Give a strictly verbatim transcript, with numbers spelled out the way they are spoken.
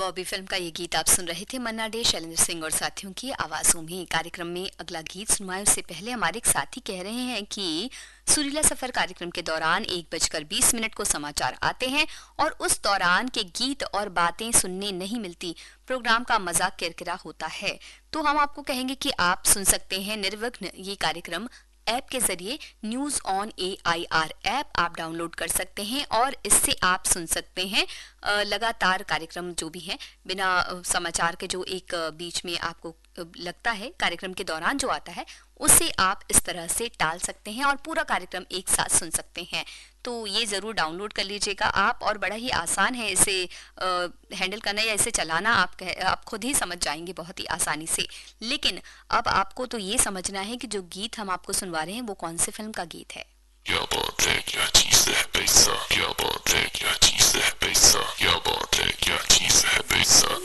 Bobby film का ये गीत आप सुन रहे थे मन्ना डे, शैलेंद्र सिंह और साथियों की आवाजों में। कार्यक्रम में अगला गीत सुनवाएं उससे पहले हमारे एक साथी कह रहे हैं कि सुरीला सफर कार्यक्रम के दौरान एक बजकर बीस मिनट को समाचार आते हैं और उस दौरान के गीत और बातें सुनने नहीं मिलती। प्रोग्राम का मजा किरकिरा होता है। तो हम आपको कहेंगे कि आप सुन सकते हैं निर्विघ्न ये कार्यक्रम ऐप के जरिए। News on A I R app आप डाउनलोड कर सकते हैं और इससे आप सुन सकते हैं लगातार कार्यक्रम जो भी हैं, बिना समाचार के जो एक बीच में आपको लगता है कार्यक्रम के दौरान जो आता है उसे आप इस तरह से टाल सकते हैं और पूरा कार्यक्रम एक साथ सुन सकते हैं। तो ये ज़रूर डाउनलोड कर लीजिएगा आप, और बड़ा ही आसान है इसे हैंडल करना या इसे चलाना। आप कह, आप खुद ही समझ जाएंगे बहुत ही आसानी से। लेकिन अब आपको तो ये समझना है कि जो गीत हम आपको सुनवा रहे हैं वो कौन सी फिल्म का गीत है।